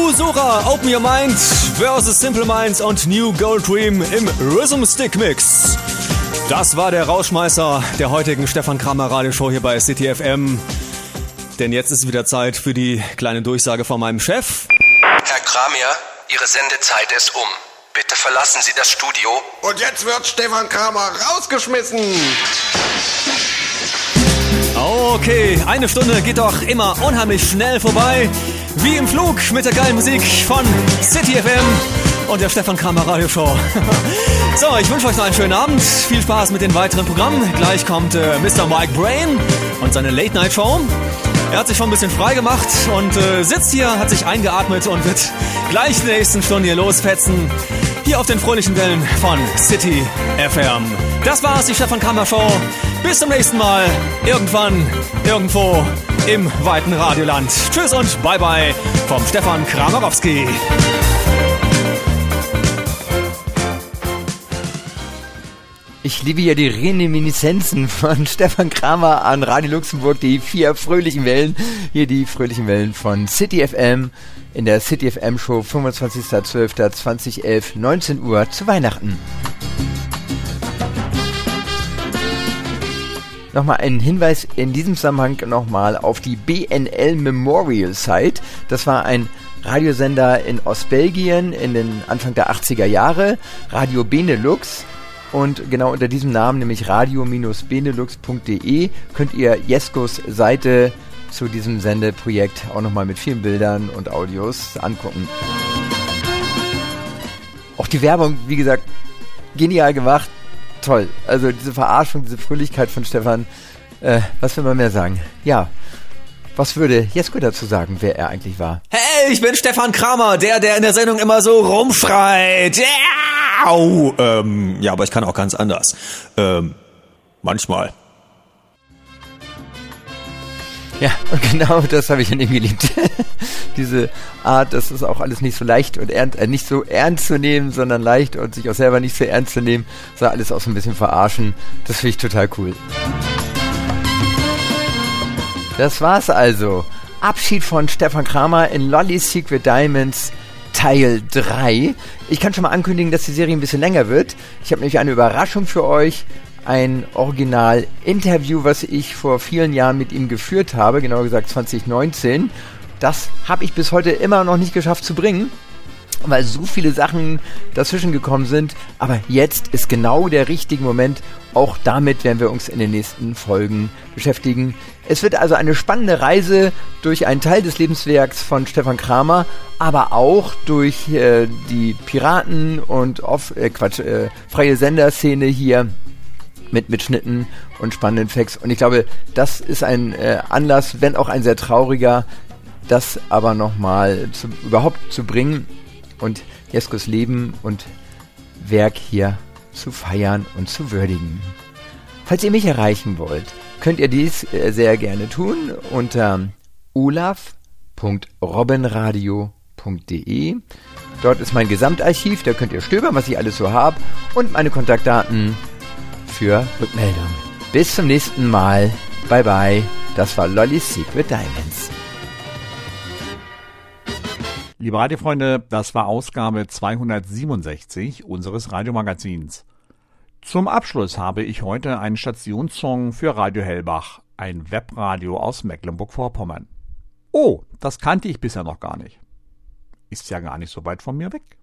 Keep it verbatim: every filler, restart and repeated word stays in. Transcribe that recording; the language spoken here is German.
Usura, Open Your Mind versus Simple Minds und New Gold Dream im Rhythm Stick Mix. Das war der Rauschmeißer der heutigen Stefan Kramer Radioshow hier bei City F M. Denn jetzt ist wieder Zeit für die kleine Durchsage von meinem Chef. Herr Kramer, Ihre Sendezeit ist um. Bitte verlassen Sie das Studio. Und jetzt wird Stefan Kramer rausgeschmissen. Okay, eine Stunde geht doch immer unheimlich schnell vorbei. Wie im Flug mit der geilen Musik von City F M und der Stefan Kramer Radioshow. So, ich wünsche euch noch einen schönen Abend. Viel Spaß mit den weiteren Programmen. Gleich kommt äh, Mister Mike Brain und seine Late-Night-Show. Er hat sich schon ein bisschen frei gemacht und äh, sitzt hier, hat sich eingeatmet und wird gleich in der nächsten Stunde hier losfetzen. Hier auf den fröhlichen Wellen von City F M. Das war's, die Stefan Kramer Show. Bis zum nächsten Mal. Irgendwann, irgendwo im weiten Radioland. Tschüss und bye bye vom Stefan Kramerowski. Ich liebe ja die Reminiszenzen von Stefan Kramer an Radio Luxemburg, die vier fröhlichen Wellen. Hier die fröhlichen Wellen von City F M in der City F M Show fünfundzwanzigster zwölfter zweitausendelf, neunzehn Uhr zu Weihnachten. Nochmal ein Hinweis in diesem Zusammenhang nochmal auf die B N L Memorial Site. Das war ein Radiosender in Ostbelgien in den Anfang der achtziger Jahre, Radio Benelux. Und genau unter diesem Namen, nämlich radio Bindestrich benelux Punkt de, könnt ihr Jeskos Seite zu diesem Sendeprojekt auch nochmal mit vielen Bildern und Audios angucken. Auch die Werbung, wie gesagt, genial gemacht. Toll. Also diese Verarschung, diese Fröhlichkeit von Stefan, äh, was will man mehr sagen? Ja, was würde Jesko dazu sagen, wer er eigentlich war? Hey, ich bin Stefan Kramer, der, der in der Sendung immer so rumschreit. Ja, au, ähm, ja, aber ich kann auch ganz anders. Ähm, manchmal. Ja, und genau das habe ich an ihm geliebt. Diese Art, das ist auch alles nicht so leicht und ernst, äh, nicht so ernst zu nehmen, sondern leicht und sich auch selber nicht so ernst zu nehmen, sondern alles auch so ein bisschen verarschen. Das finde ich total cool. Das war's also. Abschied von Stefan Kramer in Lolly's Secret Diamonds Teil drei. Ich kann schon mal ankündigen, dass die Serie ein bisschen länger wird. Ich habe nämlich eine Überraschung für euch. Ein Original-Interview, was ich vor vielen Jahren mit ihm geführt habe, genauer gesagt zwanzig neunzehn. Das habe ich bis heute immer noch nicht geschafft zu bringen, weil so viele Sachen dazwischen gekommen sind. Aber jetzt ist genau der richtige Moment. Auch damit werden wir uns in den nächsten Folgen beschäftigen. Es wird also eine spannende Reise durch einen Teil des Lebenswerks von Stefan Kramer, aber auch durch äh, die Piraten und off, äh, Quatsch, äh, freie Senderszene hier mit Mitschnitten und spannenden Facts. Und ich glaube, das ist ein äh, Anlass, wenn auch ein sehr trauriger, das aber nochmal zu, überhaupt zu bringen und Jeskos Leben und Werk hier zu feiern und zu würdigen. Falls ihr mich erreichen wollt, könnt ihr dies äh, sehr gerne tun unter olaf punkt robbenradio punkt de. Dort ist mein Gesamtarchiv, da könnt ihr stöbern, was ich alles so habe und meine Kontaktdaten für Rückmeldung. Bis zum nächsten Mal. Bye bye. Das war Lolly's Secret Diamonds. Liebe Radiofreunde, das war Ausgabe zweihundertsiebenundsechzig unseres Radiomagazins. Zum Abschluss habe ich heute einen Stationssong für Radio Hellbach, ein Webradio aus Mecklenburg-Vorpommern. Oh, das kannte ich bisher noch gar nicht. Ist ja gar nicht so weit von mir weg.